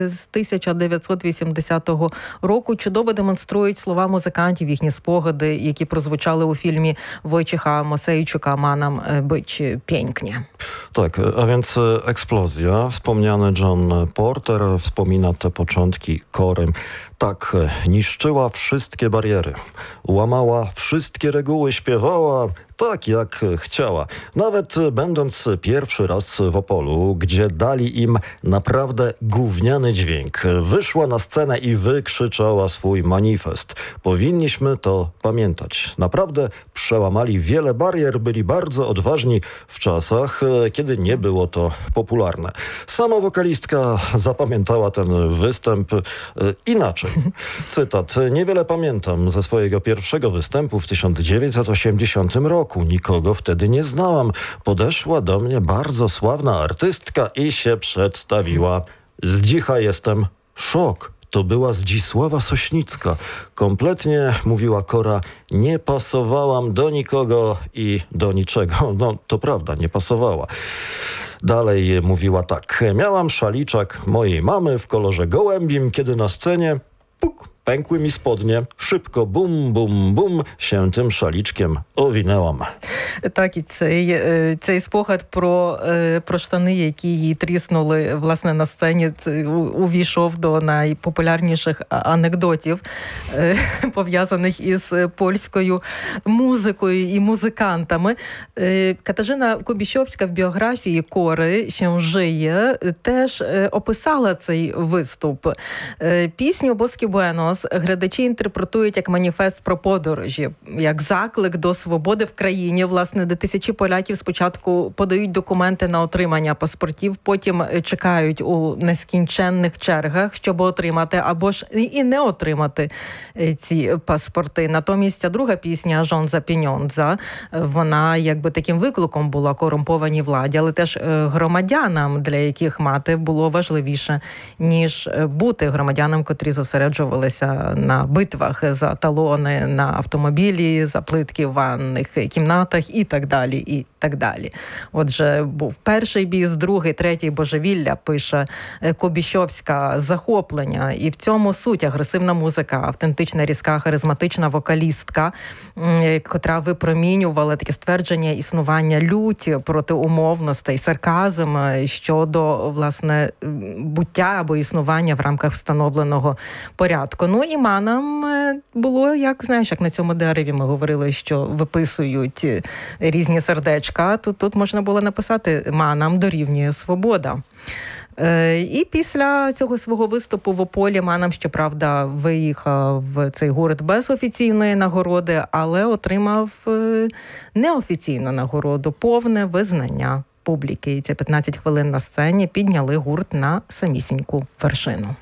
з 1980 року чудово демонструють слова музикантів, їхні спогади, які прозвучали у фільмі Wojciecha Mosejczuka "Ma nam być pięknie". Tak, a więc eksplozja. Wspomniany John Porter wspomina te początki Kory. Tak, niszczyła wszystkie bariery, łamała wszystkie reguły, śpiewała tak jak chciała. Nawet będąc pierwszy raz w Opolu, gdzie dali im naprawdę gówniany dźwięk, wyszła na scenę i wykrzyczała swój manifest. Powinniśmy to pamiętać. Naprawdę przełamali wiele barier, byli bardzo odważni w czasach, kiedy nie było to popularne. Sama wokalistka zapamiętała ten występ inaczej. Cytat. Niewiele pamiętam ze swojego pierwszego występu w 1980 roku. Nikogo wtedy nie znałam. Podeszła do mnie bardzo sławna artystka i się przedstawiła. Zdzicha jestem. Szok. To była Zdzisława Sośnicka. Kompletnie, mówiła Kora, nie pasowałam do nikogo i do niczego. No, to prawda, nie pasowała. Dalej mówiła tak. Miałam szaliczek mojej mamy w kolorze gołębim, kiedy na scenie puk, pękły mi spodnie. Szybko, bum, bum, bum, się tym szaliczkiem owinęłam. Так, і цей спогад про штани, які її тріснули, власне, на сцені, увійшов до найпопулярніших анекдотів, пов'язаних із польською музикою і музикантами. Катажина Кубіщовська в біографії Кори «Ще жиє» теж описала цей виступ. Пісню «Боски Буенос» глядачі інтерпретують як маніфест про подорожі, як заклик до свободи в країні, власне, де тисячі поляків спочатку подають документи на отримання паспортів, потім чекають у нескінченних чергах, щоб отримати, або ж і не отримати ці паспорти. Натомість ця друга пісня «Жонза Піньонза», вона якби таким викликом була корумпованій владі, але теж громадянам, для яких мати було важливіше, ніж бути громадянам, котрі зосереджувалися на битвах за талони на автомобілі, за плитки в ванних кімнатах і так далі, і так далі. Отже, був перший біс, другий, третій божевілля, пише Кобіщовська, захоплення. І в цьому суть агресивна музика, автентична, різка, харизматична вокалістка, котра випромінювала таке ствердження існування люті проти умовностей, сарказм щодо, власне, буття або існування в рамках встановленого порядку. Ну і манам було, як, знаєш, як на цьому дереві ми говорили, що виписують різні сердечка, то тут можна було написати «Манам дорівнює свобода». І після цього свого виступу в Ополі Манам, щоправда, виїхав в цей гурт без офіційної нагороди, але отримав неофіційну нагороду, повне визнання публіки. І ці 15 хвилин на сцені підняли гурт на самісіньку вершину.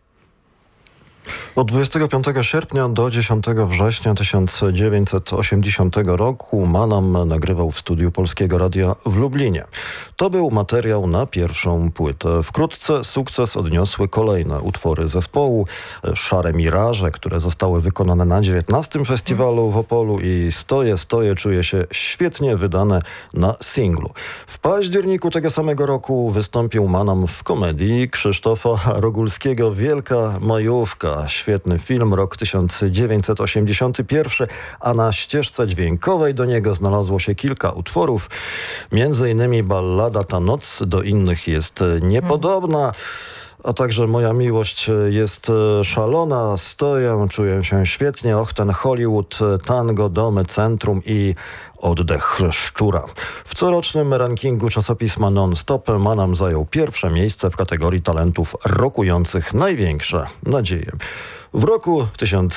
Od 25 sierpnia do 10 września 1980 roku Manam nagrywał w studiu Polskiego Radia w Lublinie. To był materiał na pierwszą płytę. Wkrótce sukces odniosły kolejne utwory zespołu. Szare Miraże, które zostały wykonane na 19 festiwalu w Opolu i Stoję, czuję się świetnie, wydane na singlu. W październiku tego samego roku wystąpił Manam w komedii Krzysztofa Rogulskiego Wielka Majówka. Świetny film, rok 1981, a na ścieżce dźwiękowej do niego znalazło się kilka utworów, między innymi ballada Ta noc do innych jest niepodobna, a także Moja miłość jest szalona, Stoję, czuję się świetnie, Och ten Hollywood, Tango, Domy, Centrum i Oddech szczura. W corocznym rankingu czasopisma Non-Stop Manam zajął pierwsze miejsce w kategorii talentów rokujących największe nadzieje. W roku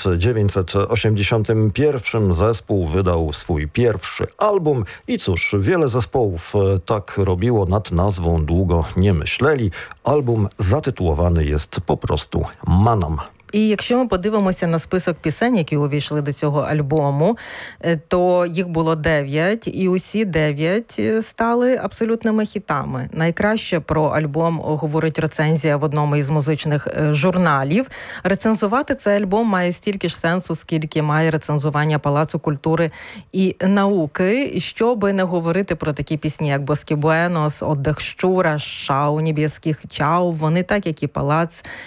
1981 zespół wydał swój pierwszy album i cóż, wiele zespołów tak robiło, nad nazwą długo nie myśleli. Album zatytułowany jest po prostu Manam. І якщо ми подивимося на список пісень, які увійшли до цього альбому, то їх було 9, і усі 9 стали абсолютними хітами. Найкраще про альбом говорить рецензія в одному із музичних журналів. Рецензувати цей альбом має стільки ж сенсу, скільки має рецензування Палацу культури і науки, щоби не говорити про такі пісні, як «Боски Буенос», «Отдих щура», «Шау небеских чау». Вони так, як і Палац,